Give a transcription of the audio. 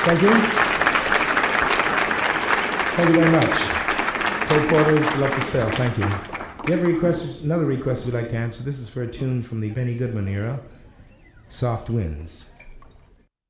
Thank you. Thank you very much. Cole Porter's Love for Sale. Thank you. You have a request, another request we'd like to answer. This is for a tune from the Benny Goodman era, Soft Winds.